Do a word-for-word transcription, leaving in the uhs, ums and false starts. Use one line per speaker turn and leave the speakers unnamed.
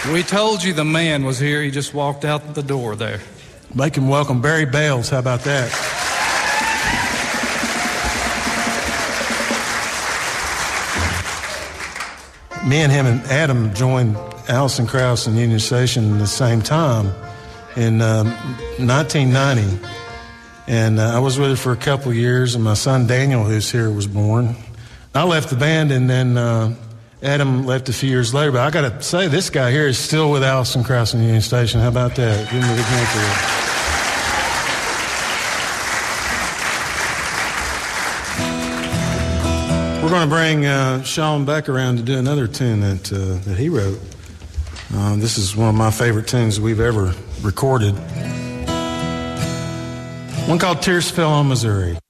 We told you the man was here. He just walked out the door there.
Make him welcome Barry Bales. How about that? Me and him and Adam joined Alison Krauss and Union Station at the same time in um, nineteen ninety. And uh, I was with her for a couple of years, and my son Daniel, who's here, was born. I left the band, and then uh, Adam left a few years later. But I got to say, this guy here is still with Alison Krauss and Union Station. How about that? Give him a big hand for that. We're going to bring uh, Sean Beck around to do another tune that uh, that he wrote. Uh, this is one of my favorite tunes we've ever recorded. One called Tears Fell on Missouri.